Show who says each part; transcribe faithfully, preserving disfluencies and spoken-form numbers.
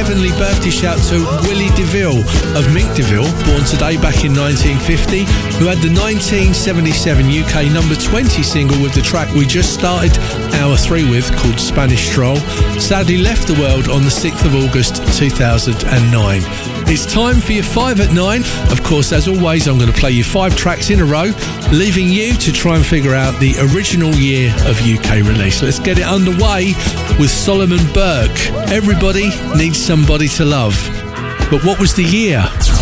Speaker 1: heavenly birthday shout to Willie DeVille of Mink DeVille, born today back in nineteen fifty, who had the nineteen seventy-seven U K number twenty single with the track we just started hour three with, called Spanish Stroll. Sadly left the world on the sixth of August two thousand nine. It's time for your five at nine. Of course, as always, I'm going to play you five tracks in a row, leaving you to try and figure out the original year of U K release. Let's get it underway with Solomon Burke. Everybody needs somebody to love. But what was the year?